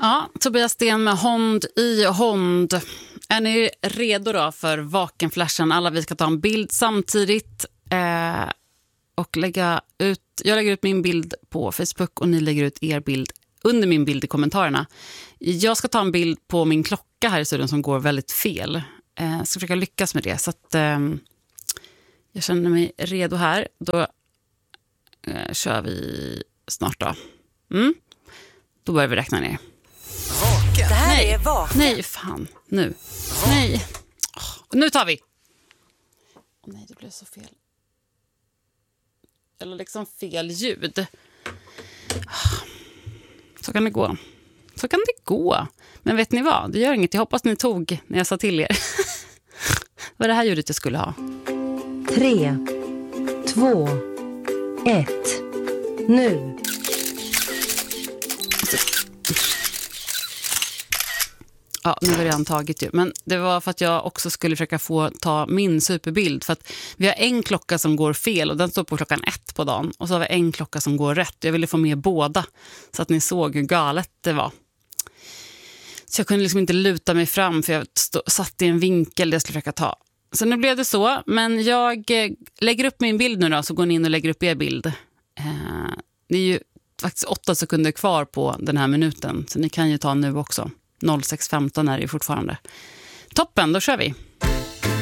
Ja, Tobias Sten med Hond i Hond. Är ni redo då för vakenflashen? Alla vi ska ta en bild samtidigt och lägga ut. Jag lägger ut min bild på Facebook och ni lägger ut er bild under min bild i kommentarerna. Jag ska ta en bild på min klocka här i studion som går väldigt fel. Jag ska försöka lyckas med det, så att jag känner mig redo här. Då kör vi snart då. Då börjar vi räkna ner. Vaken. Det här är vaken. Nej, fan. Nu. Nej. Nu tar vi. Nej, det blev så fel. Eller liksom fel ljud. Så kan det gå. Så kan det gå. Men vet ni vad? Det gör inget. Jag hoppas ni tog när jag sa till er. Vad det här ljudet jag skulle ha. 3, 2, 1. Nu. Ja, nu har jag redan tagit ju. Men det var för att jag också skulle försöka få ta min superbild. För att vi har en klocka som går fel och den står på 1:00 på dagen. Och så har vi en klocka som går rätt. Jag ville få med båda så att ni såg hur galet det var. Så jag kunde liksom inte luta mig fram för jag satt i en vinkel där jag skulle försöka ta. Så nu blev det så. Men jag lägger upp min bild nu då, så går ni in och lägger upp er bild. Det är ju faktiskt 8 sekunder kvar på den här minuten. Så ni kan ju ta nu också. 06:15 är det ju fortfarande. Toppen, då kör vi.